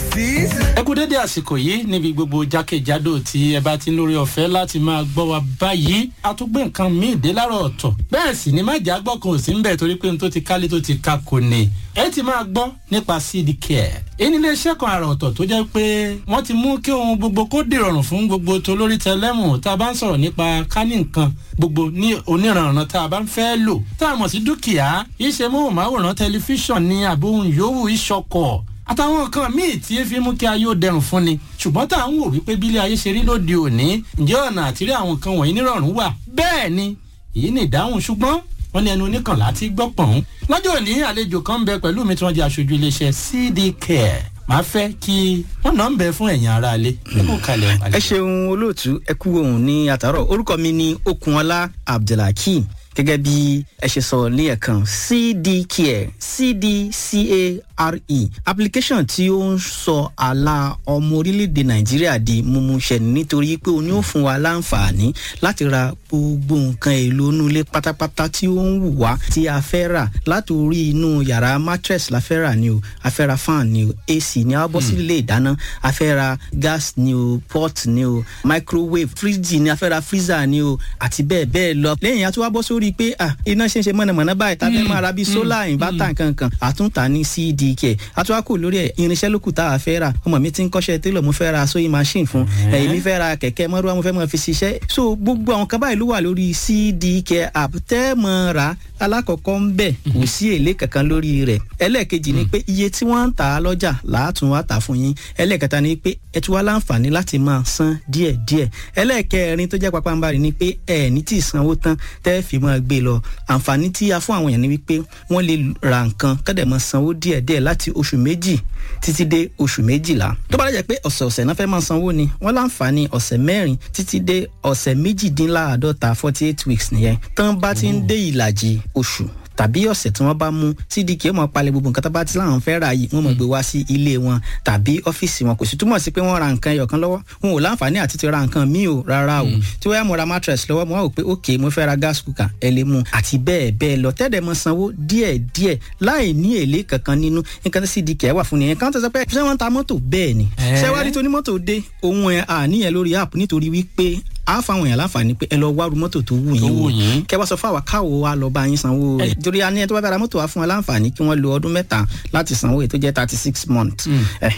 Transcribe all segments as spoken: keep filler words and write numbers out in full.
ẹ kú dédé àsìkò yìí níbi gbogbo jákèjádò tí ẹ bá ti lórí ọ̀fẹ́ láti máa gbọ́ wa báyìí a tún gbé nǹkan míì dé láàárọ̀ ọ̀tọ̀ bẹ́ẹ̀ sì ni májà gbọ́ kan ò sí ń bẹ̀ torí pé n tó ti kálé tó ti ka kò ní ẹ ti máa gbọ́ nípa seed care èyí nílé iṣẹ́ kan àrà ọ̀tọ̀ tó jẹ́ pé wọ́n ti mú kí ohun gbogbo kó dìrọ̀rùn fún gbogbo tolórí tẹlẹ́mù tá a bá ń sọ̀rọ̀ nípa kání nǹkan gbogbo ní oníranran tá a bá ń fẹ́ lò tá a mọ̀ sí dúkìá iṣẹ́ móhùnmáwòrán tẹlifíṣàn ní àbóhùn yòówù ìṣọkọ̀ àtàwọn nǹkan míì tí ẹ fi mú kí ayé ó dẹrùn fún ni ṣùgbọ́n tá à ń wò wípé bílé ayé ṣe rí lóde òní ǹjẹ́ ọ̀nà àtìrí àwọn nǹkan wọ̀nyí nírọ̀rùn wà bẹ́ẹ̀ ni èyí ni ìdáhùn ṣùgbọ́n wọ́n ní ẹnu oníkànlá ti gbọ́ pọ̀n. lọ́jọ́ òní àlejò kan ń bẹ pẹ̀lú mi tí wọ́n jẹ́ aṣojú iléeṣẹ́ C D Care máa fẹ́ kí wọ́n náà ń bẹ fún ẹ̀yin aráalé. ẹ ṣeun olóòtú ẹ kú ohun ní àtàrọ̀ orúkọ mi ni Okunola Abdulhakeem gẹ́gẹ́ bí ẹ ṣe sọ ní ẹ̀kan C D Care C D C A R E application tí ó ń sọ àlà ọmọ orílẹ̀-èdè Nàìjíríà di mímúṣẹ nítorí pé ó ní ó fún wa láǹfààní láti ra gbogbo nǹkan èlò inú ilé pátápátá tí ó ń wù wá tí a fẹ́ rà láti orí inú yàrá mattress la fẹ́ rà ni o a fẹ́ ra fan ni o A C ni a bọ́ sí ilé ìdáná a fẹ́ ra gas ni o pot ni o microwave fridge ni a fẹ́ ra freezer ni o àti bẹ́ẹ̀ bẹ́ẹ̀ lọ lẹ́yìn a tún wá bọ́ sórí pé ah iná ṣe ń ṣe mọ̀nàmọ́ná báyìí tá a fẹ́ máa ra bíi solar inverter kankan àtúntà ní C D Care àtúwákò lórí ẹ̀ irinṣẹ́ lókù tá a fẹ́ rà ọmọ mi ti ń kọ́ṣẹ́ télọ̀ mo fẹ́ ra sewing machine fún ẹ̀yìn mi fẹ́ ra kẹ̀kẹ́ mọ́rúwá mo fẹ́ mọ́ fi ṣiṣẹ́ so gbogbo àwọn kan báyìí ló wà lórí C D Care app tẹ́ mọ́ ra alákọ̀ọ́kọ́ ń bẹ̀ kò sí èlé kankan lórí rẹ̀ ẹlẹ́ẹ̀kejì ni pé iye tí wọ́n ń tà á lọ́jà làátún wá tà fún yín ẹlẹ́ẹ̀kẹta ni pé ẹ tún wá láǹfààní láti máa san díẹ̀díẹ̀ ẹlẹ́ẹ̀kẹrin tó jẹ́ pápánbarì ni pé ẹ ní tí ì sanwó tán tẹ́ fi máa gbé lọ àǹfààní tí a fún àwọn èèyàn ni wípé wọ́n lè ra nǹkan kọ́dẹ̀ máa sanwó díẹ̀díẹ̀ láti oṣù méjì títí dé oṣù méjìlá tó bá lè jẹ́ pé ọ̀sẹ̀ọ̀sẹ̀ náà fẹ́ máa sanwó ni wọ́n láǹfààní ọ̀sẹ̀ mẹ́rin títí dé ọ̀sẹ̀ méjìdínláàádọ́ta forty eight weeks nìyẹn tán bá ti ń dé ìlàjì oṣù tàbí ọ̀sẹ̀ tí wọ́n bá mú C D Care mọ̀ palẹ̀ gbogbo nǹkan tó bá ti láwọn fẹ́ rà yìí wọ́n mọ̀ gbé wá sí ilé wọn tàbí ọ́fíìsì wọn kò sì túmọ̀ sí pé wọ́n ra nǹkan ẹyọ̀kan lọ́wọ́ wọn ò láǹfààní àti ti ra nǹkan míì o rárá o tí wọ́n yá mo ra mattress lọ́wọ́ mo wá wò pé ok mo fẹ́ ra gas cooker ẹ lè mú àti bẹ́ẹ̀ bẹ́ẹ̀ lọ tẹ́lẹ̀ mọ sanwó díẹ̀ díẹ̀ láì ní èlé kankan nínú nǹkan tí C D Care wà fún nìyẹn kan tó sọ pé ṣé wọ́n ta mọ́tò bẹ́ẹ̀ ni ṣé wá rí tó ní mọ́tò dé ohun ẹ̀ àníyàn lórí app nítorí wípé a fáwọn èèyàn láǹfààní pé ẹ lọ wá ru mọ́tò tó wù yín wò kẹ wá sọ fún àwa káwo wa lọ bá yín sanwó rẹ̀ torí a ní ẹ tó bá fẹ́ ra mọ́tò wa fún wa láǹfààní kí wọ́n lo ọdún mẹ́ta láti sanwó èyí tó jẹ́ thirty six months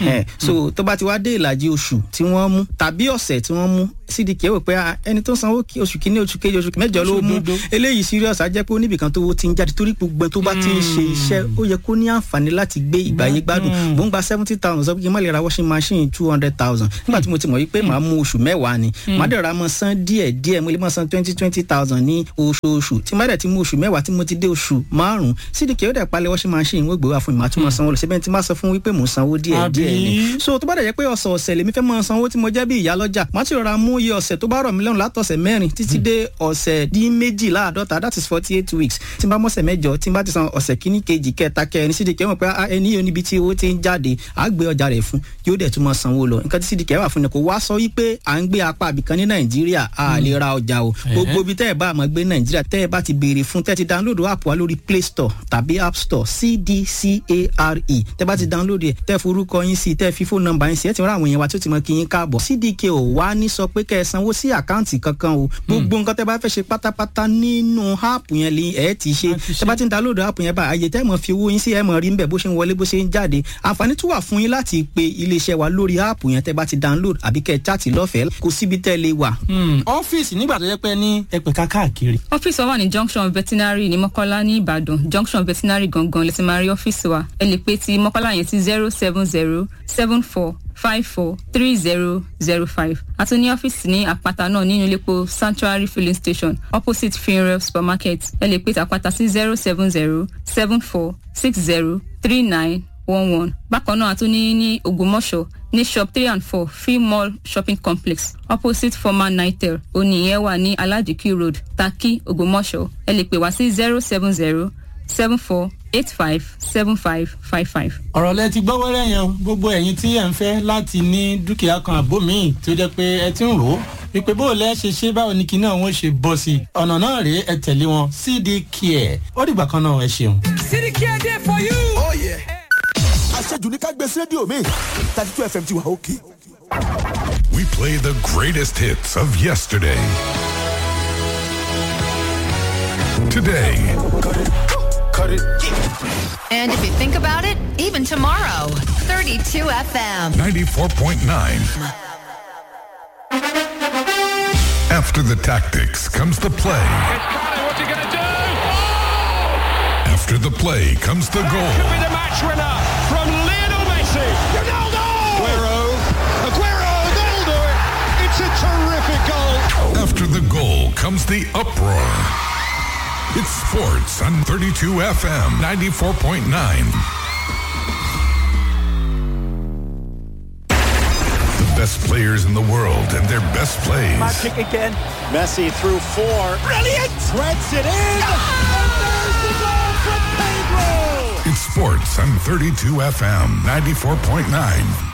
so tó bá ti wá dé ìlàjì oṣù tí wọ́n mú tàbí ọ̀sẹ̀ tí wọ́n mú C D Care wò pé ẹni tó sanwó oṣù kìíní oṣù kejì oṣù mẹ́jọ ló mú eléyìí serious á jẹ́ pé oníbìkan tó ti ń jáde torí gbogbo tó bá ti ń ṣe iṣẹ́ ó yẹ kó ní àǹfààní láti gbé ìgbàyé gbádùn mò ń gba seventy thousand sọ pé kí n má lè ra washing machine two hundred thousand nígbà tí mo ti mọ̀ wípé màá mú oṣù mẹ́wàá ni màá dẹ̀ ra mọ́ san díẹ̀ díẹ̀ mo lè máa san twenty twenty thousand ní oṣooṣù tí má dẹ̀ ti mú oṣù mẹ́wàá tí mo ti dé oṣù márùn-ún C D Care ó dẹ̀ palẹ̀ washing machine wọ́n gbé wá fún mi màá tún máa sanwó lọ síbẹ̀ tí má sọ fún wípé mò ń sanwó díẹ̀ díẹ̀ ni so tó bá dẹ̀ jẹ́ pé ọ̀sẹ̀ ọ̀sẹ̀ lèmi fẹ́ máa sanwó tí mo jẹ́ bí ìyá lọ́jà má ti rọra mú iye ọ̀sẹ̀ tó bá rọ̀ mí lọ́rùn látọ̀sẹ̀ mẹ́rin títí dé ọ̀sẹ̀ dín méjìláàdọ́ta that is forty eight weeks tí n bá mọ̀sẹ̀ mẹ́jọ tí n bá ti san ọ̀sẹ̀ kíní kejì kẹta kẹrin C D Care mọ̀ pé ẹni yóò níbi tí owó ti ń jáde á gbé ọjà rẹ̀ fún yóò dẹ̀ tún máa sanwó lọ nǹkan tí C D Care wà fún ni kò wá sọ wípé à ń gbé apá àbìkan ní Nàìjíríà a lè ra ọjà o gbogbo ibi tẹ́ ẹ bá àmọ́ gbé Nàìjíríà tẹ́ ẹ bá ti béèrè fún tẹ́ ẹ ti download app wa lórí Play Store tàbí App Store C D C A R E tẹ́ bá ti download ẹ tẹ́ forúkọ yín sí tẹ́ fi phone number yín sí ẹ ti rán àwọn èèyàn wa tó ti mọ kí yín káàbọ̀ C D Care ò wá ní sọ pé kẹ́ ẹ sanwó sí àkáǹtì kankan o gbogbo nǹkan tẹ́ bá fẹ́ ṣe pátápátá nínú app yẹn lè ẹ ti ṣe tẹ́ bá ti download app yẹn bá àyè tẹ́ mọ̀ fi owó yín sí ẹ mọ̀ rí nbẹ̀ bó ṣe ń wọlé bó ṣe ń jáde àǹfààní tún wà fún yín láti pe iléeṣẹ́ wa lórí app yẹn tẹ́ bá ti download àbí kẹ́ ẹ chat lọ́fẹ̀ẹ́ kò síbi tẹ́ lè wà. ọ́fíìsì nígbà tó yẹ pé ní ẹ̀pẹ̀ká káàkiri. ọ́fíìsì wa wà ní junction veterinary ní Mọ́kọ́lá ní Ìbàdàn junction veterinary gangan lè ti máa rí ọ́fíìsì wa ẹ lè pe ti Mọ́kọ́lá yẹn sí zero seven zero seven four five four three zero zero five àti ní ọ́fíìsì ní àpáta náà nínú iléepo Sanctuary filling station opposite Funeral supermarket ẹ lè pe ti àpáta sí zero seven zero seven four six zero three nine one one bákan náà àtún ní ní Ògbómọ̀ṣọ́ ní shop three and four free mall shopping complex opposite former nitel oníyẹn wà ní Alajiki road Taki Ògbómọ̀ṣọ́ ẹ lè pè wá sí zero seven zero seven four eight five seven five five five. ọ̀rọ̀ lẹ ti gbọ́ wẹ́rẹ́ yẹn gbogbo ẹ̀yin tí ẹ̀ ń fẹ́ láti ní dúkìá kan àbó míì tó jẹ́ pé ẹ ti ń rò ó wípé bó o lẹ́ ṣe ṣe báwo ni kinní àwọn ṣe bọ́ sí i ọ̀nà náà rèé ẹ tẹ̀lé wọn C D Care ó dìgbà kan náà ẹ ṣeun. C D Care dey for you. Oh, yeah. àṣejù ní ká gbé sí rédíò mi thirty two F M ti wà òkè. We play the greatest hits of yesterday, today, Cut it. And if you think about it, even tomorrow, thirty-two F M. ninety-four point nine. After the tactics comes the play. What's he going to do? After the play comes the goal. Could be the match winner from Lionel Messi. Ronaldo! Aguero. Aguero, they'll do it. It's a terrific goal. After the goal comes the uproar. It's sports on thirty-two F M ninety-four point nine. The best players in the world and their best plays. Kick again. Messi through four. Brilliant. Threads it in. And there's the goal from Pedro. It's sports on thirty-two F M ninety-four point nine.